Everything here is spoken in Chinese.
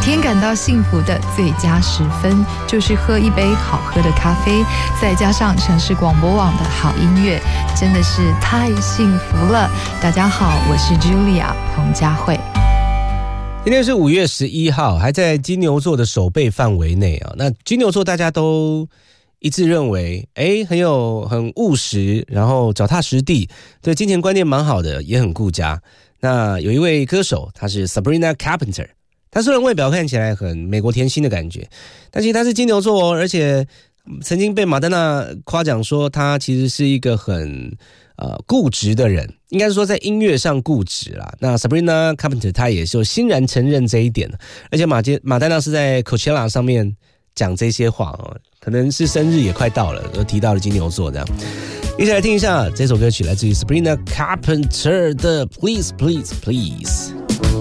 天感到幸福的最佳时分，就是喝一杯好喝的咖啡，再加上城市广播网的好音乐，真的是太幸福了。大家好，我是 Julia 彭佳慧。 今天是5月11号，还在金牛座的守备范围内啊。那金牛座大家都一致认为，很务实，然后脚踏实地，对金钱观念蛮好的，也很顾家。那有一位歌手，她是 Sabrina Carpenter， 她虽然外表看起来很美国甜心的感觉，但其实她是金牛座哦，而且曾经被马丹娜夸奖说，她其实是一个很固执的人，应该是说在音乐上固执啦。那 Sabrina Carpenter 她也就欣然承认这一点，而且马丹娜是在 Coachella 上面讲这些话哦，可能是生日也快到了，都提到了金牛座这样。一起来听一下这首歌曲，来自于 Sabrina Carpenter 的 Please Please Please。